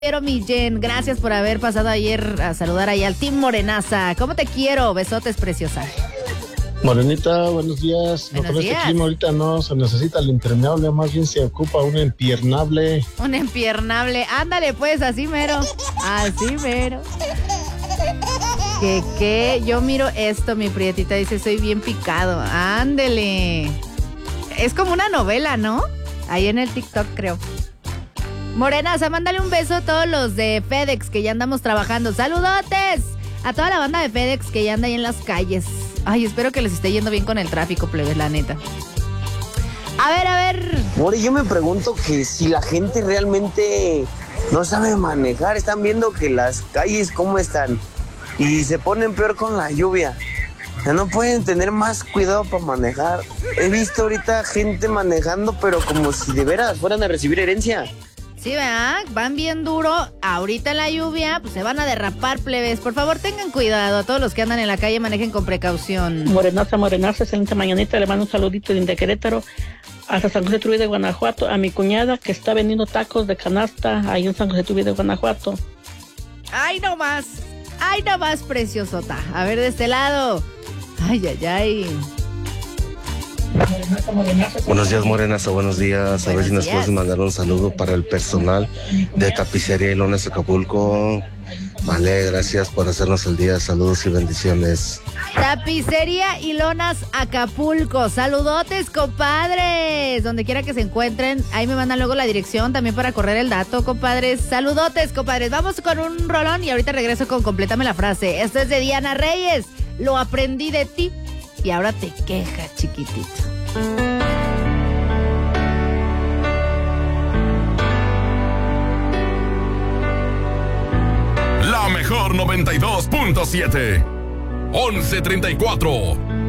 Quiero mi Jen, gracias por haber pasado ayer a saludar ahí al Team Morenaza. ¿Cómo te quiero? Besotes, preciosa. Morenita, buenos días. Buenos Con días. este clima ahorita no se necesita el impermeable, más bien se ocupa un empiernable. Un empiernable. Ándale, pues, así mero. Así mero. ¿Qué? Yo miro esto, mi prietita, dice, soy bien picado. Ándele. Es como una novela, ¿no? Ahí en el TikTok, creo. Morenaza, mándale un beso a todos los de FedEx que ya andamos trabajando. ¡Saludotes! A toda la banda de FedEx que ya anda ahí en las calles. Ay, espero que les esté yendo bien con el tráfico, plebes, la neta. A ver. More, yo me pregunto que si la gente realmente no sabe manejar. Están viendo que las calles cómo están y se ponen peor con la lluvia. Ya no pueden tener más cuidado para manejar. He visto ahorita gente manejando, pero como si de veras fueran a recibir herencia. Sí, ¿verdad? Van bien duro. Ahorita en la lluvia, pues se van a derrapar, plebes. Por favor, tengan cuidado. A todos los que andan en la calle, manejen con precaución. Morenaza, excelente mañanita. Le mando un saludito de Querétaro hasta San José Tuví de Guanajuato. A mi cuñada que está vendiendo tacos de canasta ahí en San José Tuví de Guanajuato. ¡Ay, no más! Preciosota! A ver, de este lado. ¡Ay! Buenos días, Morenaza, buenos días. A ver si nos puedes mandar un saludo para el personal de Tapicería y Lonas Acapulco. Vale, gracias por hacernos el día. Saludos y bendiciones. Tapicería y Lonas Acapulco. Saludotes, compadres. Donde quiera que se encuentren. Ahí me mandan luego la dirección también para correr el dato, compadres. Saludotes, compadres. Vamos con un rolón y ahorita regreso con Complétame la frase. Esto es de Diana Reyes. Lo aprendí de ti y ahora te quejas, chiquitito. La mejor 92.7. 11:34.